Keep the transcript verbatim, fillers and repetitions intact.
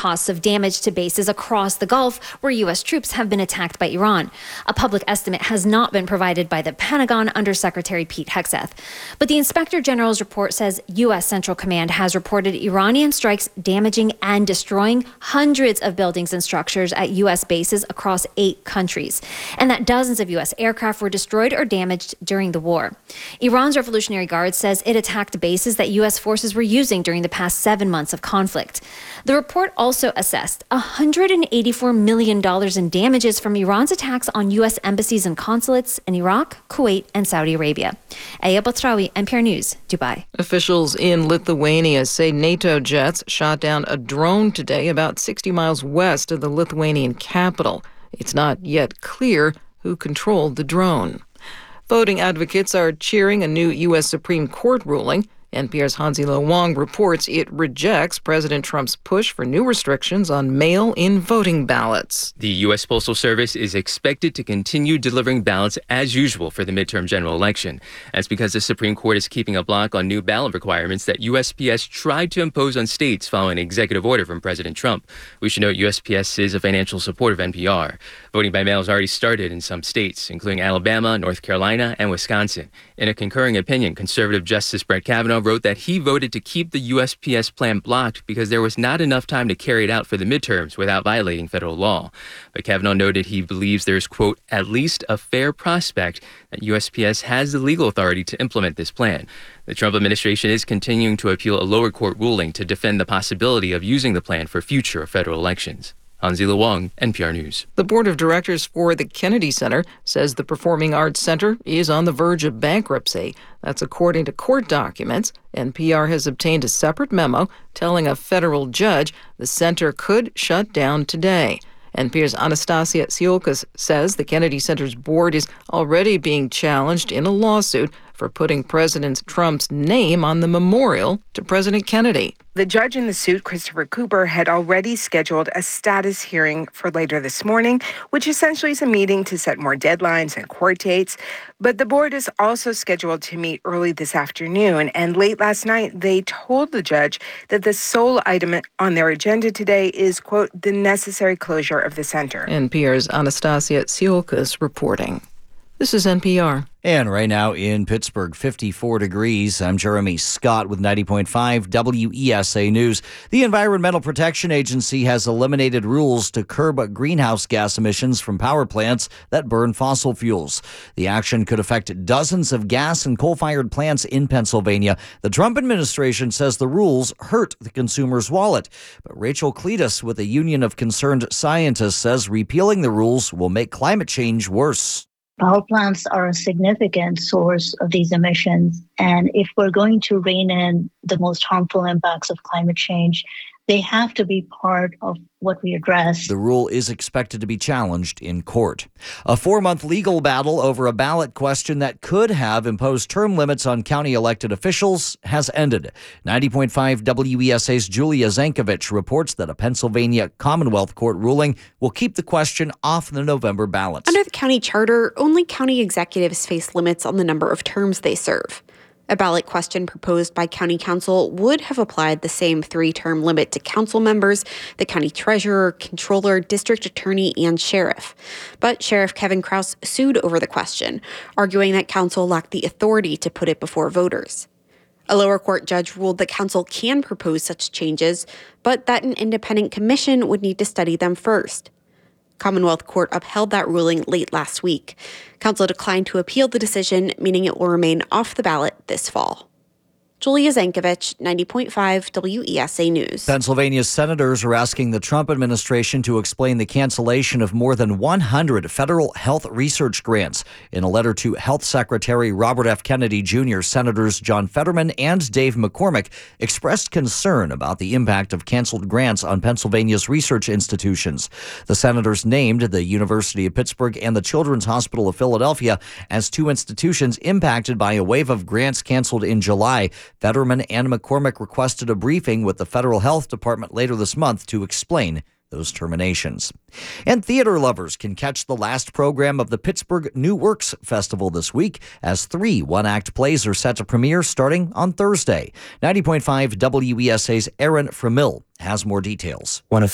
costs of damage to bases across the Gulf where U S troops have been attacked by Iran. A public estimate has not been provided by the Pentagon under Secretary Pete Hegseth. But the Inspector General's report says U S Central Command has reported Iranian strikes damaging and destroying hundreds of buildings and structures at U S bases across eight countries, and that dozens of U S aircraft were destroyed or damaged during the war. Iran's Revolutionary Guard says it attacked bases that U S forces were using during the past seven months of conflict. The report also assessed one hundred eighty-four million dollars in damages from Iran's attacks on U S embassies and consulates in Iraq, Kuwait, and Saudi Arabia. Aya Batrawi, N P R News, Dubai. Officials in Lithuania say NATO jets shot down a drone today about sixty miles west of the Lithuanian capital. It's not yet clear who controlled the drone. Voting advocates are cheering a new U S Supreme Court ruling. N P R's Hansi-Lo Wang reports it rejects President Trump's push for new restrictions on mail-in voting ballots. The U S Postal Service is expected to continue delivering ballots as usual for the midterm general election. That's because the Supreme Court is keeping a block on new ballot requirements that U S P S tried to impose on states following an executive order from President Trump. We should note U S P S is a financial supporter of N P R. Voting by mail has already started in some states, including Alabama, North Carolina, and Wisconsin. In a concurring opinion, conservative Justice Brett Kavanaugh wrote that he voted to keep the U S P S plan blocked because there was not enough time to carry it out for the midterms without violating federal law. But Kavanaugh noted he believes there's, quote, at least a fair prospect that U S P S has the legal authority to implement this plan. The Trump administration is continuing to appeal a lower court ruling to defend the possibility of using the plan for future federal elections. Hansi-Lo Wang, N P R News. The board of directors for the Kennedy Center says the Performing Arts Center is on the verge of bankruptcy. That's according to court documents. N P R has obtained a separate memo telling a federal judge the center could shut down today. N P R's Anastasia Tsiolkas says the Kennedy Center's board is already being challenged in a lawsuit for putting President Trump's name on the memorial to President Kennedy. The judge in the suit, Christopher Cooper, had already scheduled a status hearing for later this morning, which essentially is a meeting to set more deadlines and court dates. But the board is also scheduled to meet early this afternoon. And late last night, they told the judge that the sole item on their agenda today is, quote, the necessary closure of the center. N P R's Anastasia Tsiolkas reporting. This is N P R. And right now in Pittsburgh, fifty-four degrees. I'm Jeremy Scott with ninety point five W E S A News. The Environmental Protection Agency has eliminated rules to curb greenhouse gas emissions from power plants that burn fossil fuels. The action could affect dozens of gas and coal-fired plants in Pennsylvania. The Trump administration says the rules hurt the consumer's wallet. But Rachel Cletus with the Union of Concerned Scientists says repealing the rules will make climate change worse. Power plants are a significant source of these emissions. And if we're going to rein in the most harmful impacts of climate change, they have to be part of what we address. The rule is expected to be challenged in court. A four-month legal battle over a ballot question that could have imposed term limits on county elected officials has ended. ninety point five W E S A's Julia Zankovich reports that a Pennsylvania Commonwealth Court ruling will keep the question off the November ballots. Under the county charter, only county executives face limits on the number of terms they serve. A ballot question proposed by county council would have applied the same three-term limit to council members, the county treasurer, controller, district attorney, and sheriff. But Sheriff Kevin Krause sued over the question, arguing that council lacked the authority to put it before voters. A lower court judge ruled that council can propose such changes, but that an independent commission would need to study them first. Commonwealth Court upheld that ruling late last week. Council declined to appeal the decision, meaning it will remain off the ballot this fall. Julia Zankovich, ninety point five W E S A News. Pennsylvania's senators are asking the Trump administration to explain the cancellation of more than one hundred federal health research grants. In a letter to Health Secretary Robert F. Kennedy Junior, Senators John Fetterman and Dave McCormick expressed concern about the impact of canceled grants on Pennsylvania's research institutions. The senators named the University of Pittsburgh and the Children's Hospital of Philadelphia as two institutions impacted by a wave of grants canceled in July. Fetterman and McCormick requested a briefing with the Federal Health Department later this month to explain those terminations. And theater lovers can catch the last program of the Pittsburgh New Works Festival this week as three one-act plays are set to premiere starting on Thursday. ninety point five W E S A's Aaron Framil has more details. One of